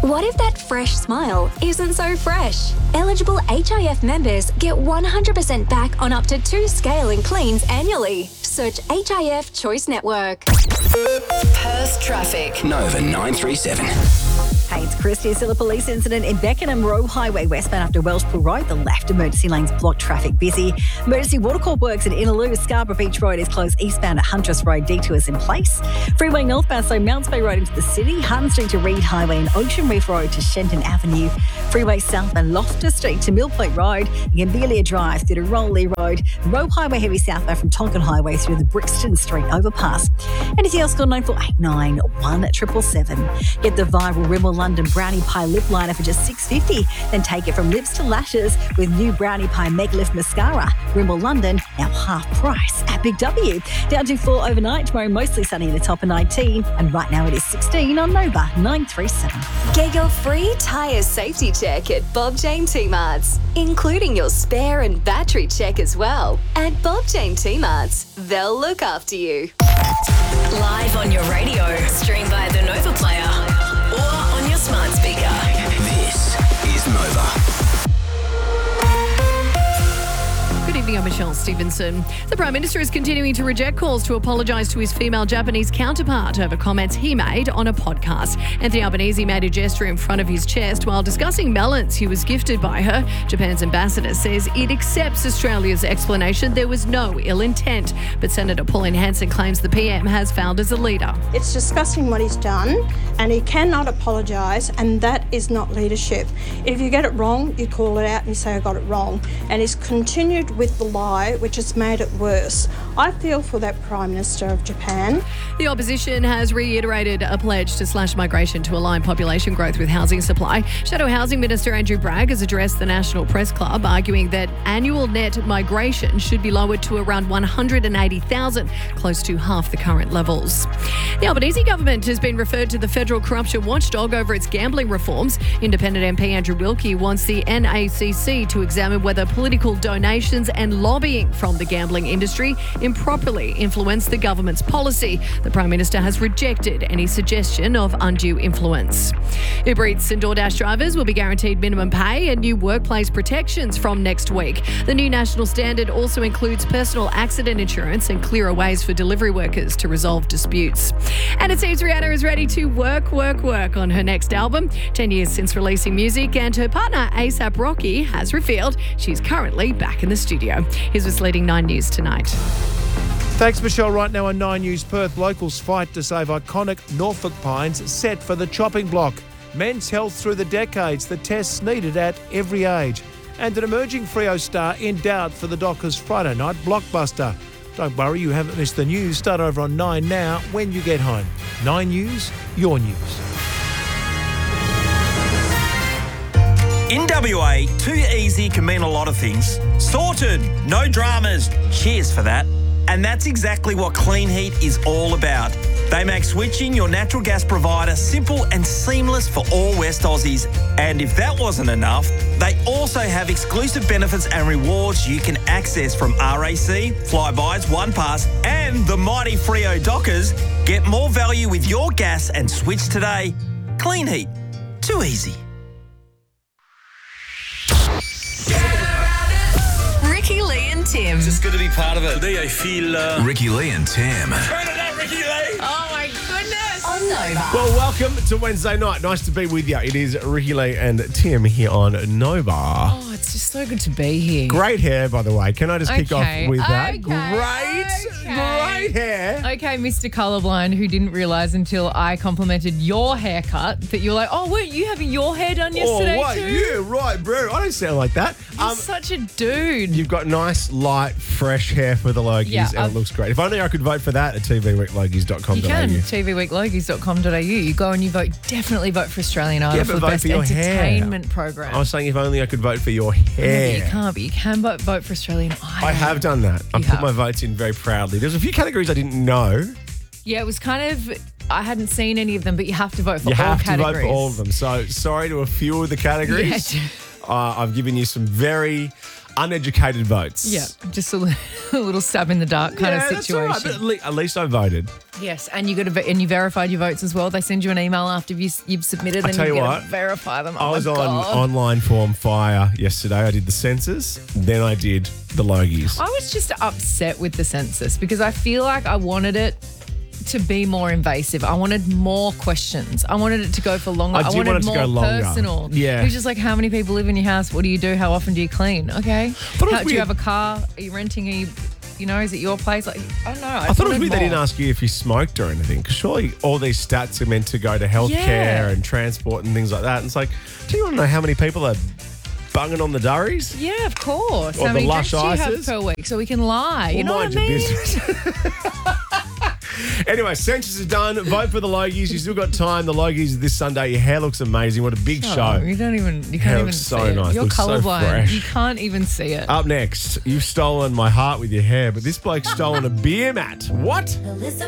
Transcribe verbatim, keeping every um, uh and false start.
What if that fresh smile isn't so fresh? Eligible H I F members get one hundred percent back on up to two scaling cleans annually. Search H I F Choice Network. Perth traffic. Nova nine three seven. Hey, it's Christy. Still a police incident in Beckenham Road Highway westbound after Welshpool Road. The left emergency lanes block traffic busy. Emergency water court works at Innaloo. Scarborough Beach Road is closed eastbound at Huntress Road. Detours in place. Freeway northbound, so Mounts Bay Road into the city. Hutton Street to Reed Highway and Ocean Reef Road to Shenton Avenue. Freeway southbound Loftus Street to Millpoint Road. Gambilia Drive through to Rowley Road. Road Highway heavy southbound from Tonkin Highway through the Brixton Street overpass. Anything else, call nine four eight nine, one seven seven seven. Get the viral Rimmel London Brownie Pie Lip Liner for just six dollars fifty. Then take it from lips to lashes with new Brownie Pie Mega Lift Mascara. Rimmel London, now half price at Big W. Down to four overnight. Tomorrow mostly sunny in the top of nineteen. And right now it is sixteen on Nova nine three seven. Get your free tyre safety check at Bob Jane T-Marts, including your spare and battery check as well. At Bob Jane T-Marts, they'll look after you. Live on your radio, stream via the Nova Player or on your smart speaker. This is Nova. Good evening, I'm Michelle Stevenson. The Prime Minister is continuing to reject calls to apologise to his female Japanese counterpart over comments he made on a podcast. Anthony Albanese made a gesture in front of his chest while discussing melons he was gifted by her. Japan's ambassador says it accepts Australia's explanation there was no ill intent. But Senator Pauline Hanson claims the P M has failed as a leader. It's disgusting what he's done, and he cannot apologise, and that is not leadership. If you get it wrong, you call it out and you say, I got it wrong. And he's continued with the lie, which has made it worse. I feel for that Prime Minister of Japan. The opposition has reiterated a pledge to slash migration to align population growth with housing supply. Shadow Housing Minister Andrew Bragg has addressed the National Press Club, arguing that annual net migration should be lowered to around one hundred eighty thousand, close to half the current levels. The Albanese government has been referred to the federal corruption watchdog over its gambling reforms. Independent M P Andrew Wilkie wants the N A C C to examine whether political donations and lobbying from the gambling industry improperly influenced the government's policy. The Prime Minister has rejected any suggestion of undue influence. Uber Eats and DoorDash drivers will be guaranteed minimum pay and new workplace protections from next week. The new national standard also includes personal accident insurance and clearer ways for delivery workers to resolve disputes. And it seems Rihanna is ready to work, work, work on her next album. Ten years since releasing music, and her partner ASAP Rocky has revealed she's currently back in the studio. Here's what's leading Nine News tonight. Thanks, Michelle. Right now on Nine News, Perth locals fight to save iconic Norfolk pines set for the chopping block. Men's health through the decades, the tests needed at every age. And an emerging Freo star in doubt for the Dockers Friday night blockbuster. Don't worry, you haven't missed the news. Start over on Nine now when you get home. Nine News, your news. In W A, too easy can mean a lot of things. Sorted, no dramas. Cheers for that. And that's exactly what Clean Heat is all about. They make switching your natural gas provider simple and seamless for all West Aussies. And if that wasn't enough, they also have exclusive benefits and rewards you can access from R A C, Flybuys, OnePass, and the mighty Freo Dockers. Get more value with your gas and switch today. Clean Heat. Too easy. Ricky Lee and Tim. It's just good to be part of it. Today I feel... Uh... Ricky Lee and Tim. Turn it up, Ricky Lee! Oh my goodness! On Nova. Well, welcome to Wednesday night. Nice to be with you. It is Ricky Lee and Tim here on Nova. Oh, it's just so good to be here. Great hair, by the way. Can I just kick Okay, off with that? okay, Great, okay. great hair. Okay, Mister Colourblind, who didn't realise until I complimented your haircut that you're like, oh, weren't you having your hair done yesterday oh, wait, too? yeah, right, bro. I don't sound like that. You're such a dude. You've got nice, light, fresh hair for the Logies, Yeah, and I've- it looks great. If only I could vote for that at t v week logies dot com You dot a u. can, t v week logies dot com dot a u. You go and you vote, definitely vote for Australian Idol Yeah, for but the vote best for your hair. entertainment program. I was saying if only I could vote for your Yeah, hair. but you can't, but you can vote, vote for Australian Idol. I have done that. I You put have. my votes in very proudly. There's a few categories I didn't know. Yeah, it was kind of, I hadn't seen any of them, but you have to vote for You all have categories. to vote for all of them. So sorry to a few of the categories. Yeah. Uh, I've given you some very uneducated votes. Yeah, just a, li- a little stab in the dark kind Yeah, of that's all situation. right, but at, le- at least I voted. Yes, and you got to, and you verified your votes as well. They send you an email after you, you've submitted, I and tell you you got what, to verify them. Oh I was my on God. online form fire yesterday. I did the census, then I did the Logies. I was just upset with the census because I feel like I wanted it to be more invasive. I wanted more questions. I wanted it to go for longer. I I, did wanted want it to more go longer. personal. Yeah. It was just like, how many people live in your house? What do you do? How often do you clean? Okay. But it was How, do you weird. have a car? Are you renting? Are you, you know, is it your place? Like, I don't know. I, I thought it was wanted weird they didn't more. ask you if you smoked or anything, because surely all these stats are meant to go to healthcare Yeah. and transport and things like that. And it's like, do you want to know how many people are bunging on the durries? Yeah, of course. Or how the many lush drinks do you have ices? per week so we can lie? You know Well, what I mind your mean? business. Anyway, census is done. Vote for the Logies. You've still got time. The Logies this Sunday. Your hair looks amazing. What a big Oh, show. you don't even. You Hair can't even looks see so it. nice. You're Looks so colorblind. fresh. You can't even see it. Up next, you've stolen my heart with your hair, but this bloke's stolen a beer mat. What? Alyssa